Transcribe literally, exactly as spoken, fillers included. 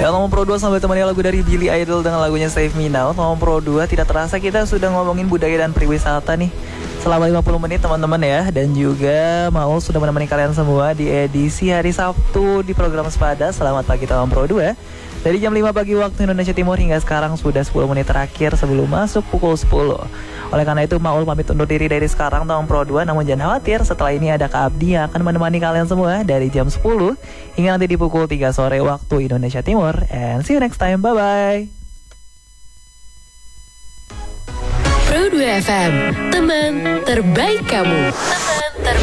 Dan nomor Pro dua sampai temani lagu dari Billy Idol dengan lagunya Save Me Now. Nomor Pro dua tidak terasa kita sudah ngomongin budaya dan pariwisata nih selama lima puluh menit teman-teman ya. Dan juga Maul sudah menemani kalian semua di edisi hari Sabtu di program Sepada. Selamat pagi Nomor Pro dua. Dari jam lima pagi waktu Indonesia Timur hingga sekarang sudah sepuluh menit terakhir sebelum masuk pukul sepuluh. Oleh karena itu Maul pamit undur diri dari sekarang Nomor Pro dua. Namun jangan khawatir, setelah ini ada Kak Abdi yang akan menemani kalian semua dari jam sepuluh hingga nanti di pukul tiga sore waktu Indonesia Timur. And see you next time, bye-bye. Pro dua F M, teman terbaik kamu.